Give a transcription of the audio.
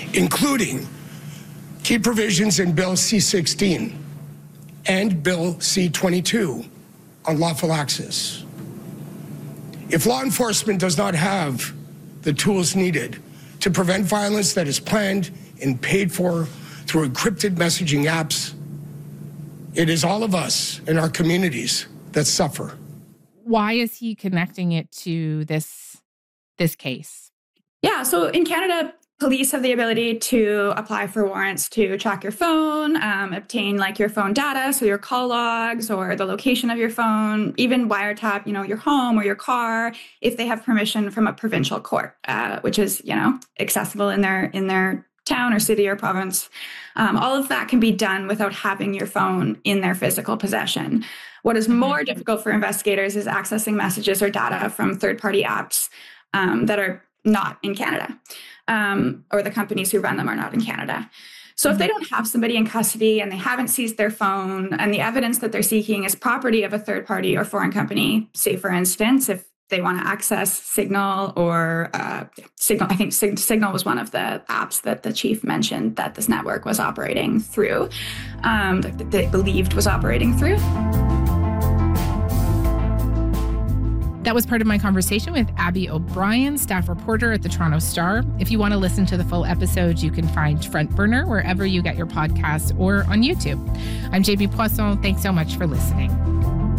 including key provisions in Bill C-16 and Bill C-22 on lawful access. If law enforcement does not have the tools needed to prevent violence that is planned and paid for through encrypted messaging apps, it is all of us in our communities that suffer. Why is he connecting it to this case? Yeah, so in Canada, police have the ability to apply for warrants to track your phone, obtain like your phone data, so your call logs or the location of your phone, even wiretap, your home or your car, if they have permission from a provincial court, which is, accessible in their town or city or province. All of that can be done without having your phone in their physical possession. What is more difficult for investigators is accessing messages or data from third-party apps that are not in Canada, or the companies who run them are not in Canada. So if they don't have somebody in custody and they haven't seized their phone and the evidence that they're seeking is property of a third party or foreign company, say for instance, if they want to access Signal or Signal, I think Signal was one of the apps that the chief mentioned that this network was operating through, that they believed was operating through. That was part of my conversation with Abby O'Brien, staff reporter at the Toronto Star. If you want to listen to the full episode, you can find Front Burner wherever you get your podcasts or on YouTube. I'm JB Poisson. Thanks so much for listening.